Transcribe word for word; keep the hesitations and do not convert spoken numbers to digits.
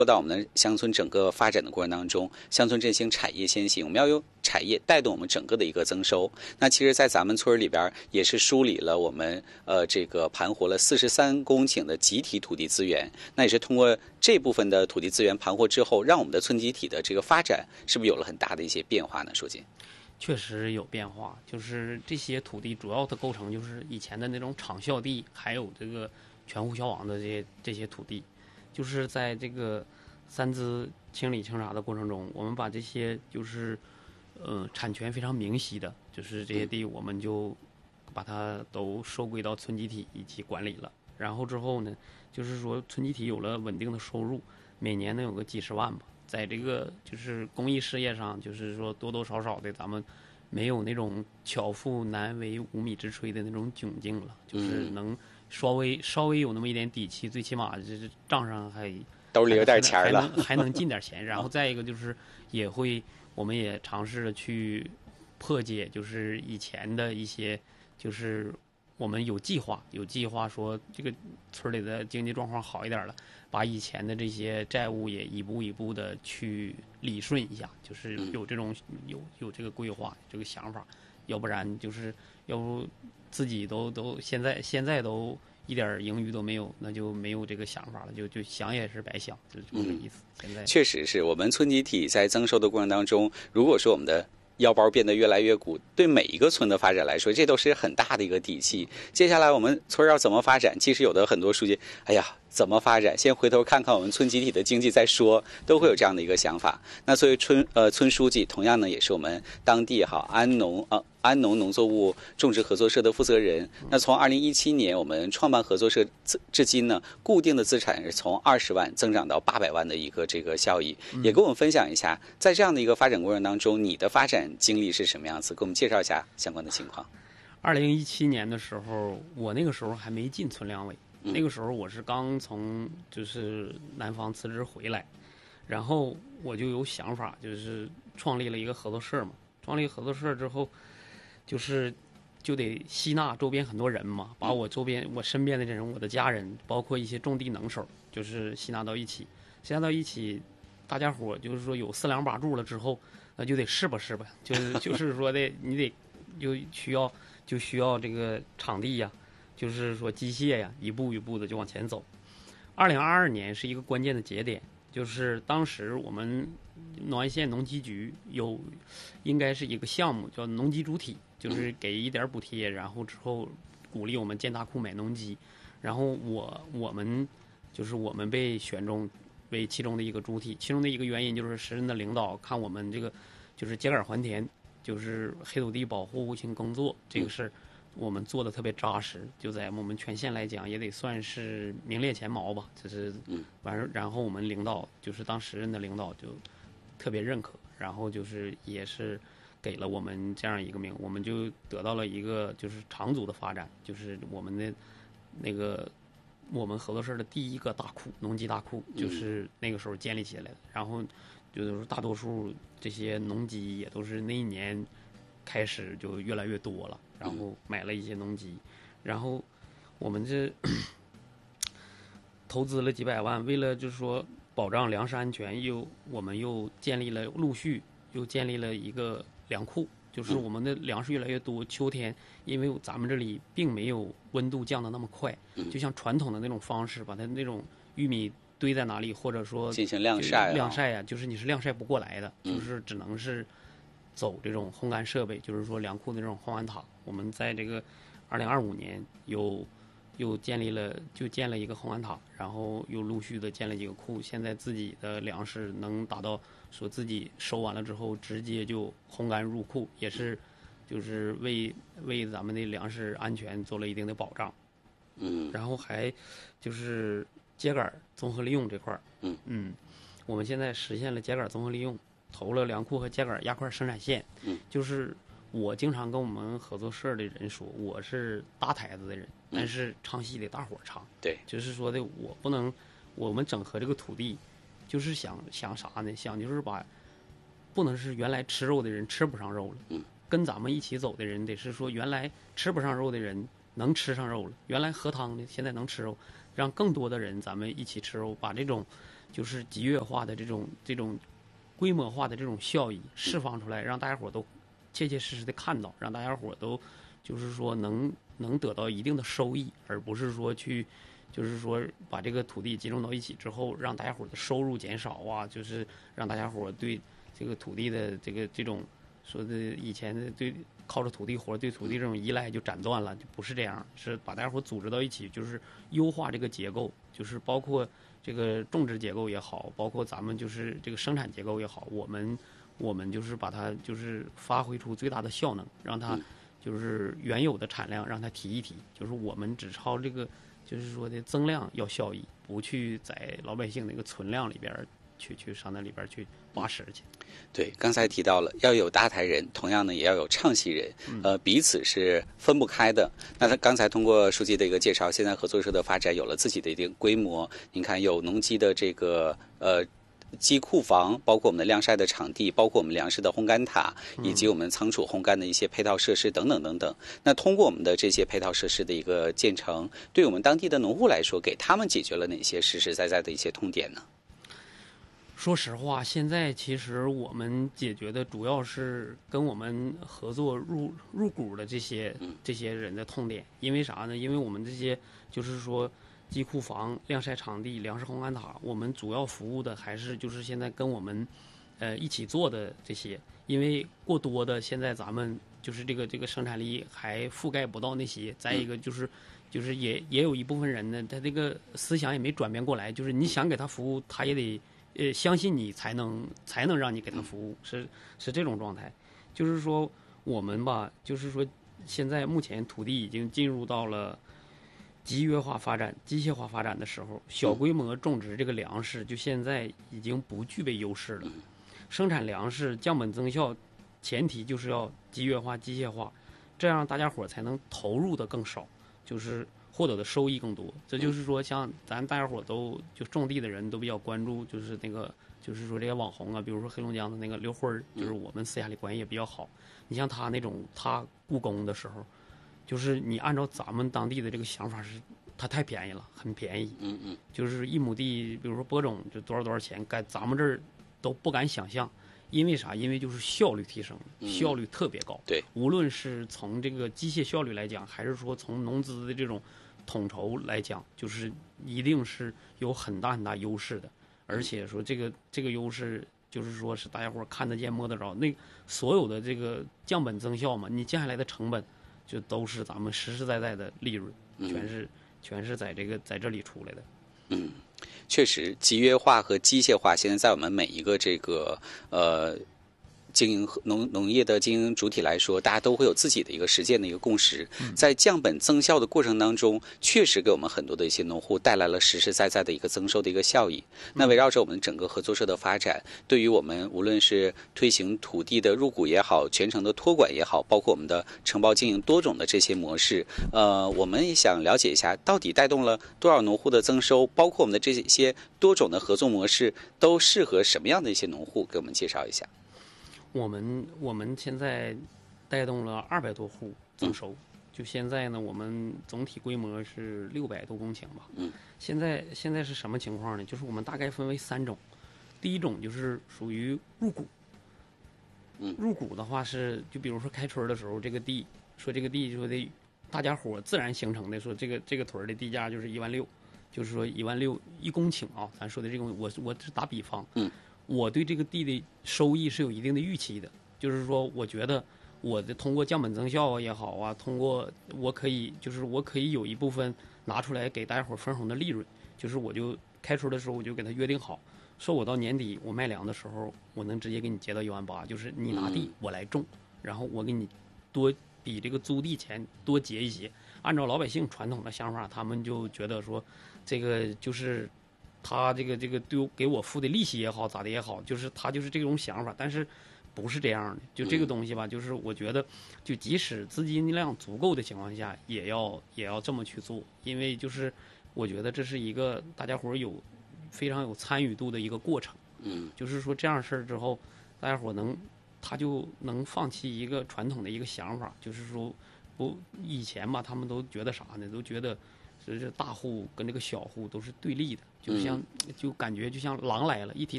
说到我们乡村整个发展的过程当中，乡村振兴，产业先行，我们要有产业带动我们整个的一个增收。那其实，在咱们村里边也是梳理了我们呃这个盘活了四十三公顷的集体土地资源。那也是通过这部分的土地资源盘活之后，让我们的村集体的这个发展是不是有了很大的一些变化呢？书记， 确实有变化，就是这些土地主要的构成就是以前的那种厂校地，还有这个全户消亡的这些这些土地。就是在这个三资清理清查的过程中，我们把这些就是呃产权非常明晰的，就是这些地，我们就把它都收归到村集体以及管理了。然后之后呢，就是说村集体有了稳定的收入，每年能有个几十万吧。在这个就是公益事业上，就是说多多少少的咱们没有那种巧妇难为无米之炊的那种窘境了，就是能稍微稍微有那么一点底气，最起码就是账上还兜里有点钱了， 还能还能进点钱。然后再一个就是也会，我们也尝试着去破解，就是以前的一些，就是我们有计划有计划说这个村里的经济状况好一点了，把以前的这些债务也一步一步的去理顺一下，就是有这种有有这个规划这个想法，要不然就是要不自己都都现在现在都一点盈余都没有，那就没有这个想法了，就就想也是白想，就是这个意思。嗯、现在确实是我们村集体在增收的过程当中，如果说我们的腰包变得越来越鼓，对每一个村的发展来说，这都是很大的一个底气。接下来我们村要怎么发展，其实有的很多书记，哎呀，怎么发展？先回头看看我们村集体的经济再说，都会有这样的一个想法。那作为村呃村书记，同样呢也是我们当地哈安农呃安农农作物种植合作社的负责人。那从二零一七年我们创办合作社至今呢，固定的资产是从二十万增长到八百万的一个这个效益。也跟我们分享一下，在这样的一个发展过程当中，你的发展经历是什么样子？给我们介绍一下相关的情况。 二零一七年的时候，我那个时候还没进村粮委。那个时候我是刚从就是南方辞职回来，然后我就有想法，就是创立了一个合作社嘛。创立合作社之后，就是就得吸纳周边很多人嘛，把我周边我身边的人、我的家人，包括一些种地能手，就是吸纳到一起。吸纳到一起，大家伙就是说有四两把住了之后，那就得试吧试吧，就是就是说的你得就需要就需要这个场地呀。就是说机械呀，一步一步的就往前走。二零二二年是一个关键的节点，就是当时我们农安县农机局有应该是一个项目叫农机主体，就是给一点补贴，然后之后鼓励我们建大库买农机。然后我我们就是我们被选中为其中的一个主体，其中的一个原因就是时任的领导看我们这个就是秸秆还田，就是黑土地保护务勤耕作这个事儿。我们做的特别扎实，就在我们全县来讲也得算是名列前茅吧。就是完事，然后我们领导就是当时任的领导就特别认可，然后就是也是给了我们这样一个名，我们就得到了一个就是长足的发展，就是我们的那个我们合作社的第一个大库农机大库，就是那个时候建立起来的。然后就是大多数这些农机也都是那一年开始就越来越多了。然后买了一些农机，然后我们这投资了几百万，为了就是说保障粮食安全，又我们又建立了陆续又建立了一个粮库，就是我们的粮食越来越多。秋天因为咱们这里并没有温度降得那么快，就像传统的那种方式，把它那种玉米堆在哪里，或者说进行晾晒， 晾晒呀，就是你是晾晒不过来的，就是只能是走这种烘干设备，就是说粮库的这种烘干塔。我们在这个二零二五年又又建立了就建了一个烘干塔，然后又陆续的建了几个库。现在自己的粮食能达到说自己收完了之后直接就烘干入库，也是就是为为咱们的粮食安全做了一定的保障。 嗯， 然后还就是秸秆综合利用这块儿， 嗯嗯，我们现在实现了秸秆综合利用，投了粮库和秸秆压块生产线。 嗯， 就是我经常跟我们合作社的人说，我是搭台子的人，但是唱戏得大伙儿唱。 对， 就是说的我不能，我们整合这个土地，就是想想啥呢？想就是把，不能是原来吃肉的人吃不上肉了， 嗯， 跟咱们一起走的人得是说原来吃不上肉的人能吃上肉了，原来喝汤的现在能吃肉，让更多的人咱们一起吃肉，把这种就是集约化的这种这种规模化的这种效益释放出来，让大家伙都切切实实的看到，让大家伙都就是说能能得到一定的收益，而不是说去就是说把这个土地集中到一起之后，让大家伙的收入减少啊，就是让大家伙对这个土地的这个这种说的以前的对靠着土地活对土地这种依赖就斩断了，就不是这样，是把大家伙组织到一起，就是优化这个结构，就是包括这个种植结构也好，包括咱们就是这个生产结构也好，我们我们就是把它就是发挥出最大的效能，让它就是原有的产量让它提一提，就是我们只朝这个就是说的增量要效益，不去在老百姓那个存量里边去去上那里边去挖食去。 对，刚才提到了要有搭台人，同样呢也要有唱戏人，呃，彼此是分不开的。那他刚才通过书记的一个介绍，现在合作社的发展有了自己的一定规模。您看，有农机的这个呃机库房，包括我们的晾晒的场地，包括我们粮食的烘干塔，以及我们仓储烘干的一些配套设施等等等等。那通过我们的这些配套设施的一个建成，对我们当地的农户来说，给他们解决了哪些实实在在的一些痛点呢？ 说实话，现在其实我们解决的主要是跟我们合作入入股的这些这些人的痛点。因为啥呢？因为我们这些就是说机库房、晾晒场地、粮食烘干塔，我们主要服务的还是就是现在跟我们呃一起做的这些。因为过多的现在咱们就是这个这个生产力还覆盖不到那些。再一个就是就是也也有一部分人呢，他这个思想也没转变过来，就是你想给他服务，他也得。呃，相信你才能才能让你给他服务，是是这种状态。就是说我们吧，就是说现在目前土地已经进入到了集约化发展、机械化发展的时候，小规模种植这个粮食就现在已经不具备优势了。生产粮食降本增效，前提就是要集约化、机械化，这样大家伙才能投入的更少，就是获得的收益更多。这就是说，像咱大家伙都就种地的人都比较关注，就是那个就是说这些网红啊，比如说黑龙江的那个刘辉儿，就是我们私下里关系也比较好。你像他那种，他雇工的时候，就是你按照咱们当地的这个想法是，他太便宜了，很便宜。 嗯嗯， 就是一亩地，比如说播种就多少多少钱，该咱们这儿都不敢想象。因为啥？因为就是效率提升，效率特别高。 嗯、对， 无论是从这个机械效率来讲，还是说从农资的这种统筹来讲，就是一定是有很大很大优势的。而且说这个这个优势，就是说是大家伙看得见摸得着。那所有的这个降本增效嘛，你降下来的成本，就都是咱们实实在在的利润，全是、嗯、全是在这个在这里出来的。 嗯。确实，集约化和机械化现在在我们每一个这个呃经营农农业的经营主体来说，大家都会有自己的一个实践的一个共识。在降本增效的过程当中，确实给我们很多的一些农户带来了实实在在的一个增收的一个效益。那围绕着我们整个合作社的发展，对于我们无论是推行土地的入股也好，全程的托管也好，包括我们的承包经营多种的这些模式，呃，我们也想了解一下，到底带动了多少农户的增收，包括我们的这些多种的合作模式，都适合什么样的一些农户？给我们介绍一下。 我们我们现在带动了二百多户增收，就现在呢，我们总体规模是六百多公顷吧。 嗯， 现在现在是什么情况呢？就是我们大概分为三种，第一种就是属于入股。 嗯， 入股的话是，就比如说开春的时候，这个地说这个地说的，大家伙自然形成的，说这个这个屯的地价就是一万六，就是说一万六一公顷啊，咱说的这个，我我是打比方。 嗯。 我对这个地的收益是有一定的预期的，就是说，我觉得我的通过降本增效也好啊，通过我可以就是我可以有一部分拿出来给大家伙分红的利润，就是我就开春的时候我就给他约定好，说我到年底我卖粮的时候，我能直接给你结到一万八，就是你拿地我来种，然后我给你多比这个租地钱多结一些。按照老百姓传统的想法，他们就觉得说，这个就是。他这个这个对给我付的利息也好，咋的也好，就是他就是这种想法，但是不是这样的。就这个东西吧，就是我觉得，就即使资金量足够的情况下，也要也要这么去做，因为就是我觉得这是一个大家伙有非常有参与度的一个过程。 嗯， 就是说这样事儿之后，大家伙能他就能放弃一个传统的一个想法，就是说不以前吧，他们都觉得啥呢？都觉得。 所以这大户跟这个小户都是对立的，就像、嗯、就感觉就像狼来了，一提